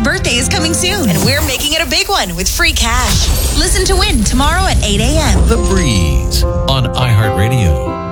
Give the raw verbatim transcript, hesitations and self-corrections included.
birthday is coming soon, and we're making it a big one with free cash. Listen to Win tomorrow at eight a.m. The Breeze on iHeartRadio.